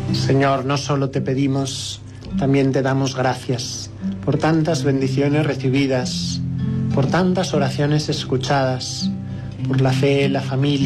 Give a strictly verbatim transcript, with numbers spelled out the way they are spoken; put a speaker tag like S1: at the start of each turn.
S1: Señor, no solo te pedimos, también te damos gracias por tantas bendiciones recibidas, por tantas oraciones escuchadas, por la fe, la familia,